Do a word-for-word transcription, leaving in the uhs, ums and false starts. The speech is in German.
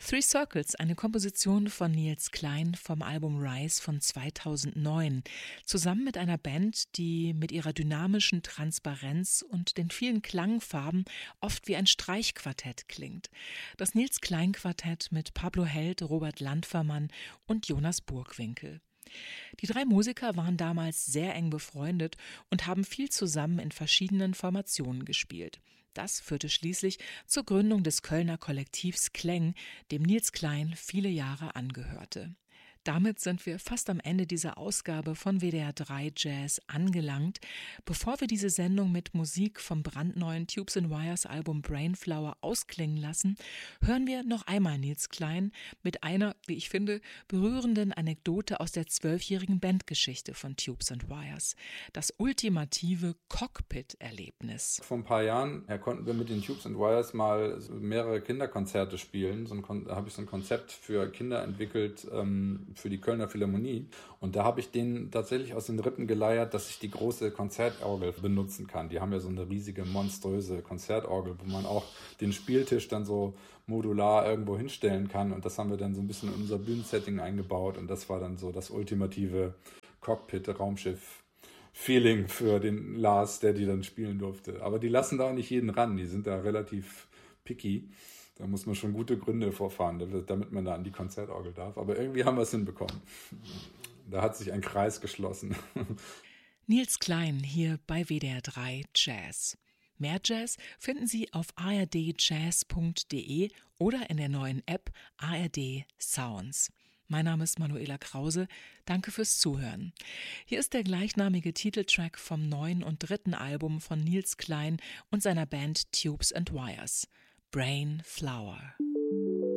Three Circles, eine Komposition von Nils Cline vom Album Rise von zweitausendneun, zusammen mit einer Band, die mit ihrer dynamischen Transparenz und den vielen Klangfarben oft wie ein Streichquartett klingt. Das Nils Cline Quartett mit Pablo Held, Robert Landfermann und Jonas Burgwinkel. Die drei Musiker waren damals sehr eng befreundet und haben viel zusammen in verschiedenen Formationen gespielt. Das führte schließlich zur Gründung des Kölner Kollektivs Kleng, dem Nils Cline viele Jahre angehörte. Damit sind wir fast am Ende dieser Ausgabe von W D R drei Jazz angelangt. Bevor wir diese Sendung mit Musik vom brandneuen Tubes and Wires Album Brainflower ausklingen lassen, hören wir noch einmal Nils Cline mit einer, wie ich finde, berührenden Anekdote aus der zwölfjährigen Bandgeschichte von Tubes and Wires. Das ultimative Cockpit-Erlebnis. Vor ein paar Jahren ja, konnten wir mit den Tubes and Wires mal mehrere Kinderkonzerte spielen. So ein, da habe ich so ein Konzept für Kinder entwickelt, ähm, für die Kölner Philharmonie. Und da habe ich denen tatsächlich aus den Rippen geleiert, dass ich die große Konzertorgel benutzen kann. Die haben ja so eine riesige, monströse Konzertorgel, wo man auch den Spieltisch dann so modular irgendwo hinstellen kann. Und das haben wir dann so ein bisschen in unser Bühnensetting eingebaut. Und das war dann so das ultimative Cockpit-Raumschiff-Feeling für den Lars, der die dann spielen durfte. Aber die lassen da auch nicht jeden ran. Die sind da relativ picky. Da muss man schon gute Gründe vorfahren, damit man da an die Konzertorgel darf. Aber irgendwie haben wir es hinbekommen. Da hat sich ein Kreis geschlossen. Nils Cline hier bei W D R drei Jazz. Mehr Jazz finden Sie auf a r d jazz punkt d e oder in der neuen App A R D Sounds. Mein Name ist Manuela Krause. Danke fürs Zuhören. Hier ist der gleichnamige Titeltrack vom neuen und dritten Album von Nils Cline und seiner Band Tubes and Wires. Brainflower.